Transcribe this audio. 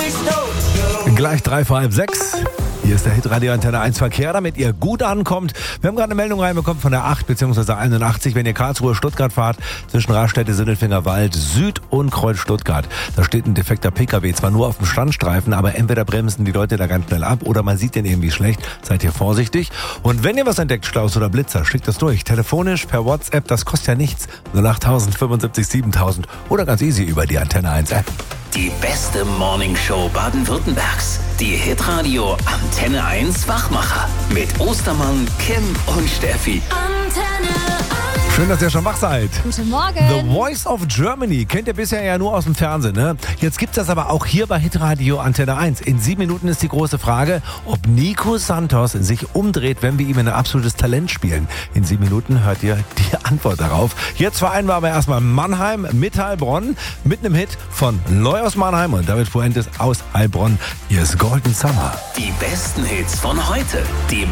Gleich 6:03. Hier ist der Hitradio Antenne 1 Verkehr, damit ihr gut ankommt. Wir haben gerade eine Meldung reinbekommen von der 8 bzw. 81, wenn ihr Karlsruhe, Stuttgart fahrt, zwischen Raststätte, Sindelfinger Wald, Süd und Kreuz Stuttgart. Da steht ein defekter PKW, zwar nur auf dem Standstreifen, aber entweder bremsen die Leute da ganz schnell ab oder man sieht den irgendwie schlecht. Seid ihr vorsichtig. Und wenn ihr was entdeckt, Staus oder Blitzer, schickt das durch. Telefonisch, per WhatsApp, das kostet ja nichts. 08000 75 7000 oder ganz easy über die Antenne 1 App. Die beste Morningshow Baden-Württembergs. Die Hitradio Antenne 1 Wachmacher. Mit Ostermann, Kim und Steffi. Antenne 1. Schön, dass ihr schon wach seid. Guten Morgen. The Voice of Germany kennt ihr bisher ja nur aus dem Fernsehen, ne? Jetzt gibt's das aber auch hier bei Hitradio Antenne 1. In 7 Minuten ist die große Frage, ob Nico Santos sich umdreht, wenn wir ihm ein absolutes Talent spielen. In 7 Minuten hört ihr die Antwort darauf. Jetzt vereinen wir aber erstmal Mannheim mit Heilbronn mit einem Hit von Loy aus Mannheim und David Fuentes aus Heilbronn. Hier ist Golden Summer. Die besten Hits von heute. Die